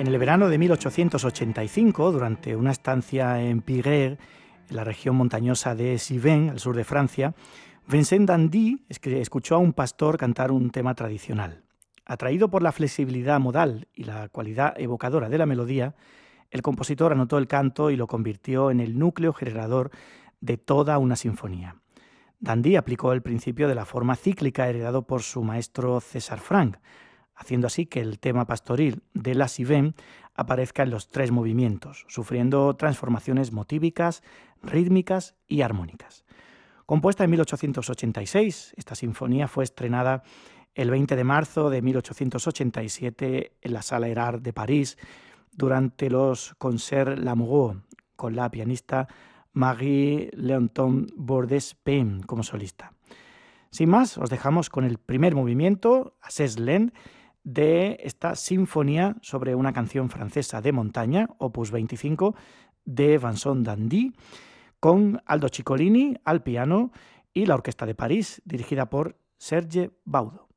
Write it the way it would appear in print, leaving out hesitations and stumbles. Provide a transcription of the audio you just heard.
En el verano de 1885, durante una estancia en Piguer, en la región montañosa de Cévennes, al sur de Francia, Vincent d'Indy escuchó a un pastor cantar un tema tradicional. Atraído por la flexibilidad modal y la cualidad evocadora de la melodía, el compositor anotó el canto y lo convirtió en el núcleo generador de toda una sinfonía. d'Indy aplicó el principio de la forma cíclica heredado por su maestro César Franck, haciendo así que el tema pastoril de la Cévennes aparezca en los tres movimientos, sufriendo transformaciones motívicas, rítmicas y armónicas. Compuesta en 1886, esta sinfonía fue estrenada el 20 de marzo de 1887 en la Sala Erard de París durante los Concerts Lamoureux, con la pianista Marie-Léonton Bordes-Payne como solista. Sin más, os dejamos con el primer movimiento, Assez lent, de esta sinfonía sobre una canción francesa de montaña, opus 25, de Vincent d'Indy, con Aldo Ciccolini al piano y la Orquesta de París, dirigida por Serge Baudo.